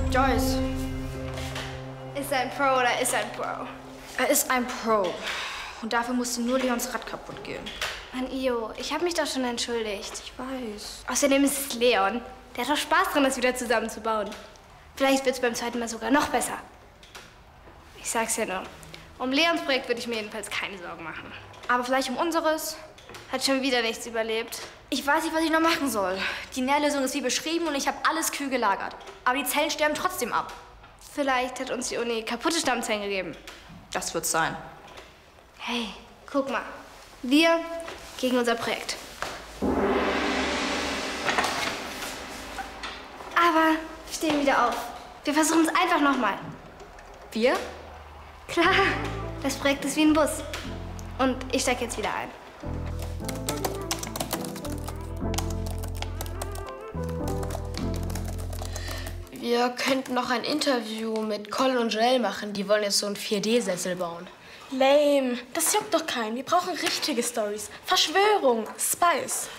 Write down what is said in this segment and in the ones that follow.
Joyce. Ist er ein Pro oder ist er ein Pro? Er ist ein Pro. Und dafür musste nur Leons Rad kaputt gehen. Mann, Io, ich habe mich doch schon entschuldigt. Ich weiß. Außerdem ist es Leon. Der hat doch Spaß dran, das wieder zusammenzubauen. Vielleicht wird es beim zweiten Mal sogar noch besser. Ich sag's ja nur. Um Leons Projekt würde ich mir jedenfalls keine Sorgen machen. Aber vielleicht um unseres? Hat schon wieder nichts überlebt. Ich weiß nicht, was ich noch machen soll. Die Nährlösung ist wie beschrieben und ich habe alles kühl gelagert. Aber die Zellen sterben trotzdem ab. Vielleicht hat uns die Uni kaputte Stammzellen gegeben. Das wird's sein. Hey, guck mal. Wir gegen unser Projekt. Aber wir stehen wieder auf. Wir versuchen es einfach nochmal. Wir? Klar, das Projekt ist wie ein Bus. Und ich steig jetzt wieder ein. Wir könnten noch ein Interview mit Colin und Joel machen. Die wollen jetzt so einen 4D-Sessel bauen. Lame. Das juckt doch keinen. Wir brauchen richtige Storys. Verschwörung. Spice.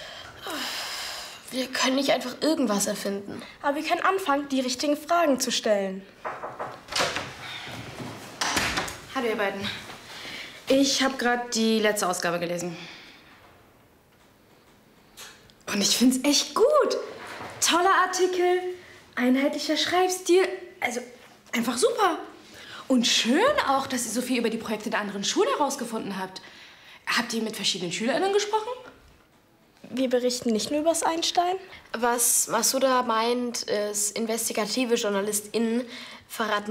Wir können nicht einfach irgendwas erfinden. Aber wir können anfangen, die richtigen Fragen zu stellen. Hallo ihr beiden. Ich habe gerade die letzte Ausgabe gelesen. Und ich find's echt gut. Toller Artikel, einheitlicher Schreibstil, also einfach super. Und schön auch, dass ihr so viel über die Projekte der anderen Schulen herausgefunden habt. Habt ihr mit verschiedenen SchülerInnen gesprochen? Wir berichten nicht nur übers Einstein. Was Masuda meint, ist, investigative JournalistInnen verraten